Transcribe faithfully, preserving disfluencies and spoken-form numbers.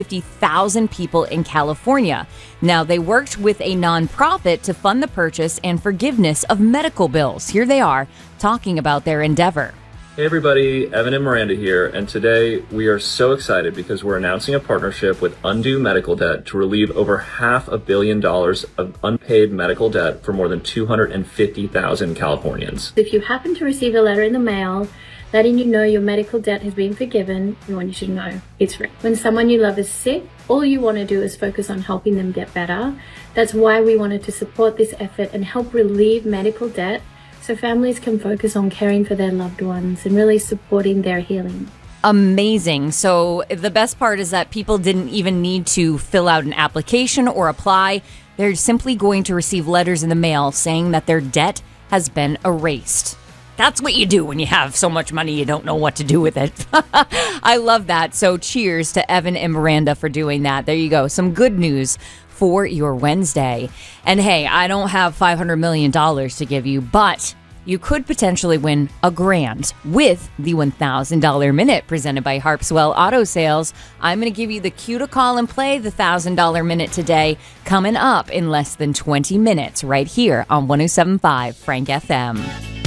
fifty thousand people in California. Now, they worked with a nonprofit to fund the purchase and forgiveness of medical bills. Here they are talking about their endeavor. Hey everybody, Evan and Miranda here, and today we are so excited because we're announcing a partnership with Undo Medical Debt to relieve over half a billion dollars of unpaid medical debt for more than two hundred fifty thousand Californians. If you happen to receive a letter in the mail letting you know your medical debt has been forgiven, you want you should know it's free. When someone you love is sick, all you want to do is focus on helping them get better. That's why we wanted to support this effort and help relieve medical debt so families can focus on caring for their loved ones and really supporting their healing. Amazing. So the best part is that people didn't even need to fill out an application or apply. They're simply going to receive letters in the mail saying that their debt has been erased. That's what you do when you have so much money you don't know what to do with it. I love that. So cheers to Evan and Miranda for doing that. There you go. Some good news for your Wednesday. And hey, I don't have five hundred million dollars to give you, but you could potentially win a grand with the one thousand dollars minute presented by Harpswell Auto Sales. I'm going to give you the cue to call and play the one thousand dollars minute today, coming up in less than twenty minutes right here on one oh seven point five Frank F M.